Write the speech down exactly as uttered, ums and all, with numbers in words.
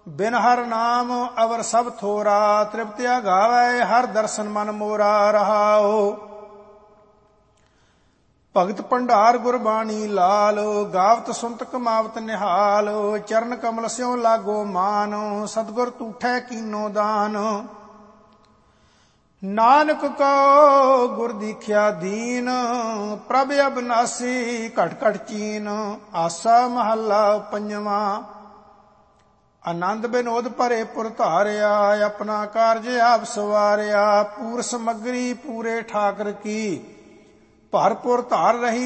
ਬਿਨ ਹਰ ਨਾਮ ਅਵਰ ਸਭ ਥੋਰਾ, ਤ੍ਰਿਪਤਿਆ ਗਾਵੈ ਹਰ ਦਰਸ਼ਨ ਮਨ ਮੋਰਾ। ਰਹਾਓ ਭਗਤ ਭੰਡਾਰ ਗੁਰਬਾਣੀ ਲਾਲ, ਗਾਵਤ ਸੁਨਤ ਕਮਾਵਤ ਨਿਹਾਲ। ਚਰਨ ਕਮਲ ਸਿਉ ਲਾਗੋ ਮਾਨ, ਸਤਿਗੁਰ ਤੂਠੈ ਕੀਨੋ ਦਾਨ। ਨਾਨਕ ਕੋ ਗੁਰ ਦੀਖਿਆ ਦੀਨ, ਪ੍ਰਭ ਅਬਨਾਸੀ ਘਟ ਘਟ ਚੀਨ। ਆਸਾ ਮਹੱਲਾ ਪੰਜਵਾਂ। ਆਨੰਦ ਬਿਨੋਦ ਭਰੇ ਪੁਰ ਧਾਰਿਆ, ਆਪਣਾ ਕਾਰਜ ਆਪ ਸਵਾਰਿਆ। ਪੂਰ ਸਮੱਗਰੀ ਪੂਰੇ ਠਾਕਰ ਕੀ, ਭਰਪੁਰ ਧਾਰ ਰਹੀ